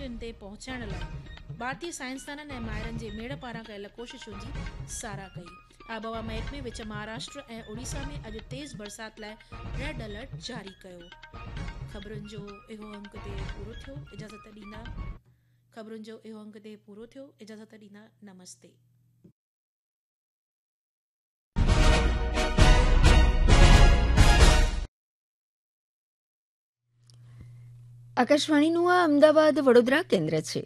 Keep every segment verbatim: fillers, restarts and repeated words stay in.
लक्ष्यनि ते पहुचाइण लाइ भारतीय साइंसदाननि ऐं माहिरनि जे मेड़ पारां कयल कोशिशुनि जी साराह कई। आबहवा महकमे विच महाराष्ट्र ऐं ओडिशा में अॼु तेज़ बरसात लाइ रेड अलर्ट जारी कयो। ख़बरुनि जो इहो अंक ते पूरो थियो। इजाज़त ॾींदा ख़बरुनि जो इहो अंक ते पूरो थियो। इजाज़त ॾींदा नमस्ते। આકાશવાણીનું આ અમદાવાદ વડોદરા કેન્દ્ર છે.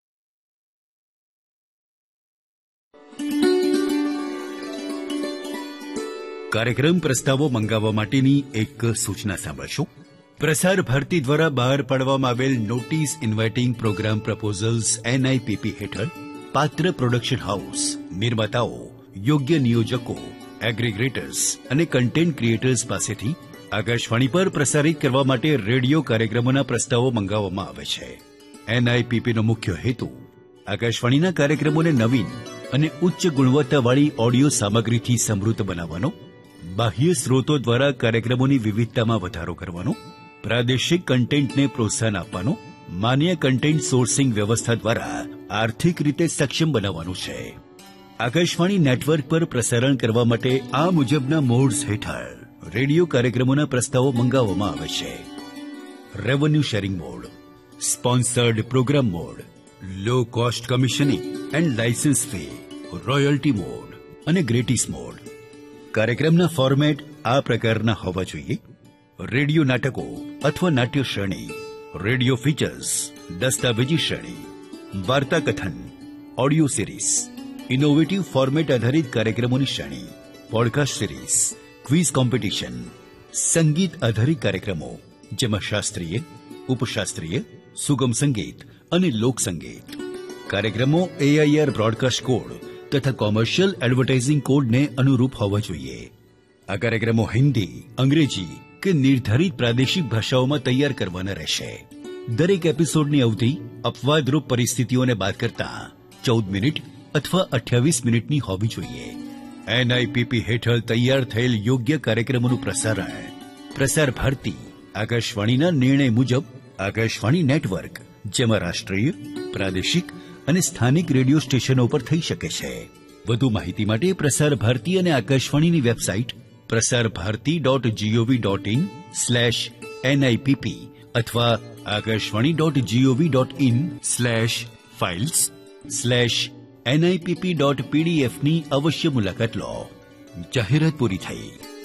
કાર્યક્રમ પ્રસ્તાવો મંગાવવા માટેની એક સૂચના સાંભળશો. પ્રસાર ભારતી દ્વારા બહાર પાડવામાં આવેલ નોટિસ ઇન્વાઇટિંગ પ્રોગ્રામ પ્રપોઝલ્સ એનઆઈપીપી હેઠળ પાત્ર પ્રોડક્શન હાઉસ, નિર્માતાઓ, યોગ્ય નિયોજકો, એગ્રીગેટર્સ અને કન્ટેન્ટ ક્રિએટર્સ પાસેથી આકાશવાણી પર પ્રસારિત કરવા માટે રેડિયો કાર્યક્રમોના પ્રસ્તાવો મંગાવવામાં આવે છે. એનઆઈપીપીનો મુખ્ય હેતુ આકાશવાણીના કાર્યક્રમોને નવીન અને ઉચ્ચ ગુણવત્તાવાળી ઓડિયો સામગ્રીથી સમૃદ્ધ બનાવવાનો, બાહ્ય સ્ત્રોતો દ્વારા કાર્યક્રમોની વિવિધતામાં વધારો કરવાનો, પ્રાદેશિક કન્ટેન્ટને પ્રોત્સાહન આપવાનો, માન્ય કન્ટેન્ટ સોર્સિંગ વ્યવસ્થા દ્વારા આર્થિક રીતે સક્ષમ બનાવવાનું છે. આકાશવાણી નેટવર્ક પર પ્રસારણ કરવા માટે આ મુજબના મોડ્સ હેઠળ રેડિયો કાર્યક્રમોના પ્રસ્તાવો મંગાવવામાં આવે છે. Revenue sharing mode, sponsored programme mode, low cost commissioning and licence fee, royalty mode અને ગ્રેટિસ મોડ. કાર્યક્રમના ફોર્મેટ આ પ્રકારના હોવા જોઈએ: રેડિયો નાટકો અથવા નાટ્ય શ્રેણી, રેડિયો ફીચર્સ, દસ્તાવેજી શ્રેણી, વાર્તા કથન, ઓડિયો સિરીઝ, ઇનોવેટિવ ફોર્મેટ આધારિત કાર્યક્રમોની શ્રેણી, પોડકાસ્ટ સિરીઝ, ક્વિઝ કોમ્પિટિશન, સંગીત આધારિત કાર્યક્રમો જેમાં શાસ્ત્રીય, ઉપશાસ્ત્રીય, સુગમ સંગીત અને લોક સંગીત. કાર્યક્રમો એઆઈઆર બ્રોડકાસ્ટ કોડ તથા કોમર્શિયલ એડવર્ટાઇઝિંગ કોડને અનુરૂપ હોવા જોઈએ. આ કાર્યક્રમો હિન્દી, અંગ્રેજી કે નિર્ધારિત પ્રાદેશિક ભાષાઓમાં તૈયાર કરવાના રહેશે. દરેક એપિસોડની અવધિ અપવાદરૂપ પરિસ્થિતિઓને બાદ કરતા ચૌદ મિનિટ અથવા અઠ્યાવીસ મિનિટની હોવી જોઈએ. એનઆઈપીપી હેઠળ તૈયાર થયેલ યોગ્ય કાર્યક્રમોનું પ્રસારણ પ્રસાર ભારતી આકાશવાણીના નિર્ણય મુજબ આકાશવાણી નેટવર્ક, જેમાં રાષ્ટ્રીય, પ્રાદેશિક અને સ્થાનિક રેડિયો સ્ટેશનો પર થઈ શકે છે. વધુ માહિતી માટે પ્રસાર ભારતી અને આકાશવાણીની website Prasar Bharati dot GOV dot in slash એનઆઈપીપી અથવા Akashvani dot GOV dot in slash files slash એનઆઈપીપી dot પીડીએફની અવશ્ય મુલાકાત લો. જાહેરાત પૂરી થઈ.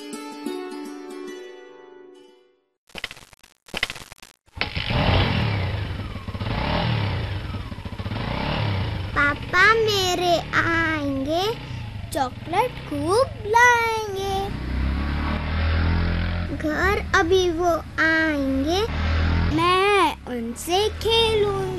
पापा मेरे आएंगे, चॉकलेट खूब लाएंगे. घर अभी वो आएंगे, मैं उनसे खेलूंगी.